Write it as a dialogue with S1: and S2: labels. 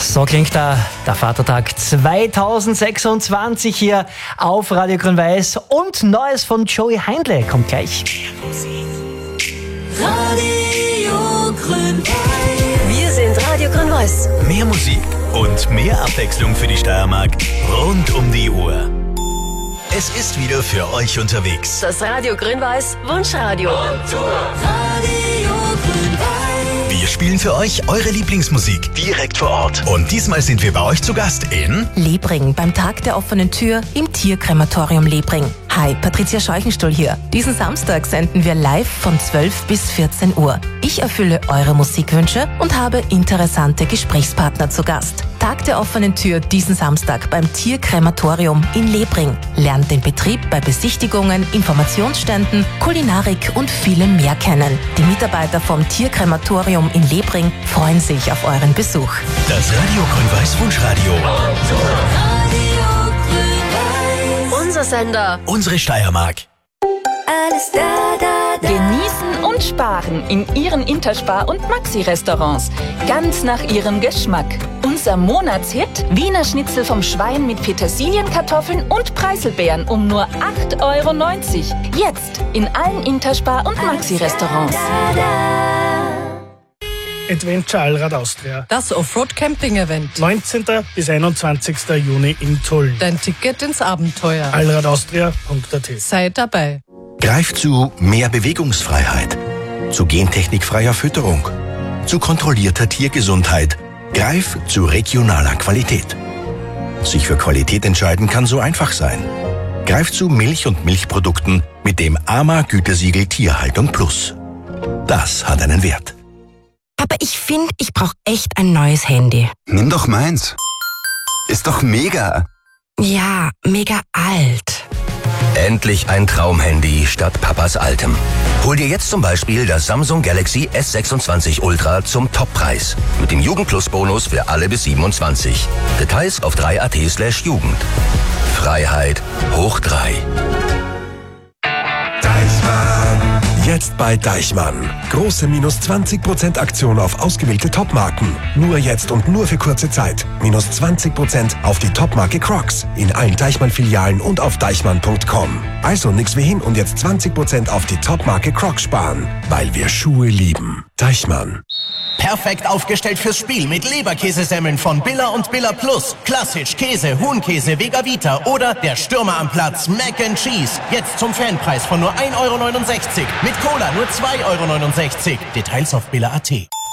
S1: So klingt der Vatertag 2026 hier auf Radio Grün-Weiß. Und Neues von Joey Heindle kommt gleich.
S2: Radio Grün-Weiß. Wir sind Radio Grün-Weiß.
S3: Mehr Musik und mehr Abwechslung für die Steiermark rund um die Uhr. Es ist wieder für euch unterwegs.
S2: Das Radio Grün-Weiß Wunschradio.
S3: Wir spielen für euch eure Lieblingsmusik direkt vor Ort. Und diesmal sind wir bei euch zu Gast in
S4: Lebring beim Tag der offenen Tür im Tierkrematorium Lebring. Hi, Patricia Scheuchenstuhl hier. Diesen Samstag senden wir live von 12 bis 14 Uhr. Ich erfülle eure Musikwünsche und habe interessante Gesprächspartner zu Gast. Tag der offenen Tür diesen Samstag beim Tierkrematorium in Lebring. Lernt den Betrieb bei Besichtigungen, Informationsständen, Kulinarik und vielem mehr kennen. Die Mitarbeiter vom Tierkrematorium in Lebring freuen sich auf euren Besuch.
S3: das Radio Grün-Weiß Wunschradio.
S2: Unser Sender.
S3: Unsere Steiermark.
S2: Alles da.
S5: Genießen und sparen in Ihren Interspar- und Maxi-Restaurants. Ganz nach Ihrem Geschmack. Unser Monatshit: Wiener Schnitzel vom Schwein mit Petersilienkartoffeln und Preiselbeeren um nur 8,90 €. Jetzt in allen Interspar- und Maxi-Restaurants.
S6: Adventure Allrad Austria.
S7: Das Offroad-Camping-Event.
S6: 19. bis 21. Juni in Tulln.
S7: Dein Ticket ins Abenteuer.
S6: allradaustria.at.
S7: Sei dabei.
S8: Greift zu mehr Bewegungsfreiheit, zu gentechnikfreier Fütterung, zu kontrollierter Tiergesundheit. Greif zu regionaler Qualität. Sich für Qualität entscheiden kann so einfach sein. Greif zu Milch und Milchprodukten mit dem AMA-Gütesiegel Tierhaltung Plus. Das hat einen Wert.
S4: Aber ich finde, ich brauche echt ein neues Handy.
S9: Nimm doch meins. Ist doch mega.
S4: Ja, mega alt.
S10: Endlich ein Traumhandy statt Papas altem. Hol dir jetzt zum Beispiel das Samsung Galaxy S26 Ultra zum Toppreis. Mit dem Jugendplus-Bonus für alle bis 27. Details auf 3.at/Jugend. Freiheit hoch 3.
S11: Jetzt bei Deichmann. Große minus 20% Aktion auf ausgewählte Topmarken. Nur jetzt und nur für kurze Zeit. Minus 20% auf die Topmarke Crocs. In allen Deichmann-Filialen und auf deichmann.com. Also nix wie hin und jetzt 20% auf die Topmarke Crocs sparen. Weil wir Schuhe lieben. Deichmann.
S12: Perfekt aufgestellt fürs Spiel mit Leberkäsesemmeln von Billa und Billa Plus. Klassisch, Käse, Huhnkäse, Vega Vita oder der Stürmer am Platz, Mac and Cheese. Jetzt zum Fanpreis von nur 1,69 €. Mit Cola nur 2,69 €. Details auf billa.at.